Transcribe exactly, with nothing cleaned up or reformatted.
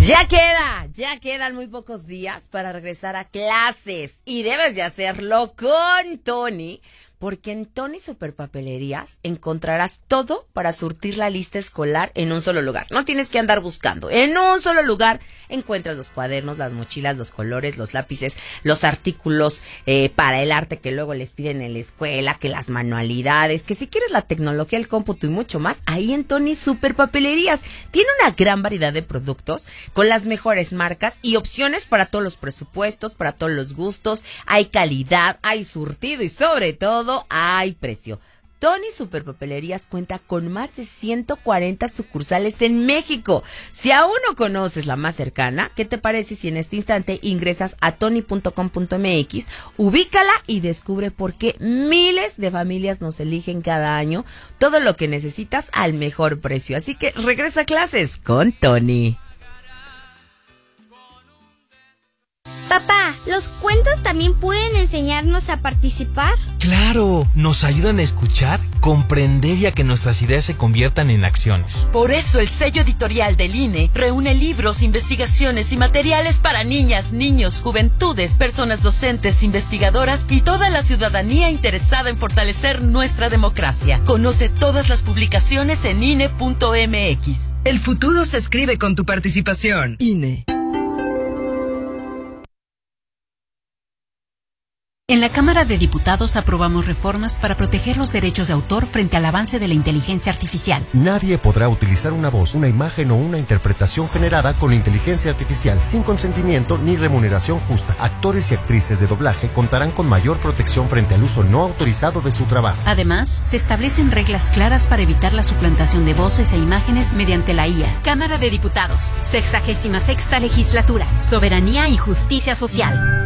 Ya queda, ya quedan muy pocos días para regresar a clases y debes de hacerlo con Tony, porque en Tony Superpapelerías encontrarás todo para surtir la lista escolar en un solo lugar. No tienes que andar buscando. En un solo lugar encuentras los cuadernos, las mochilas, los colores, los lápices, los artículos eh, para el arte que luego les piden en la escuela, que las manualidades, que si quieres la tecnología, el cómputo y mucho más, ahí en Tony Superpapelerías. Tiene una gran variedad de productos con las mejores marcas y opciones para todos los presupuestos, para todos los gustos. Hay calidad, hay surtido y sobre todo hay precio. Tony Superpapelerías cuenta con más de ciento cuarenta sucursales en México. Si aún no conoces la más cercana, ¿qué te parece si en este instante ingresas a tony punto com punto m x, ubícala y descubre por qué miles de familias nos eligen cada año todo lo que necesitas al mejor precio? Así que regresa a clases con Tony. Papá, ¿los cuentos también pueden enseñarnos a participar? ¡Claro! Nos ayudan a escuchar, comprender y a que nuestras ideas se conviertan en acciones. Por eso el sello editorial del I N E reúne libros, investigaciones y materiales para niñas, niños, juventudes, personas docentes, investigadoras y toda la ciudadanía interesada en fortalecer nuestra democracia. Conoce todas las publicaciones en I N E punto m x. El futuro se escribe con tu participación. I N E. En la Cámara de Diputados aprobamos reformas para proteger los derechos de autor frente al avance de la inteligencia artificial. Nadie podrá utilizar una voz, una imagen o una interpretación generada con inteligencia artificial sin consentimiento ni remuneración justa. Actores y actrices de doblaje contarán con mayor protección frente al uso no autorizado de su trabajo. Además, se establecen reglas claras para evitar la suplantación de voces e imágenes mediante la I A. Cámara de Diputados, sexagésima sexta legislatura, soberanía y justicia social.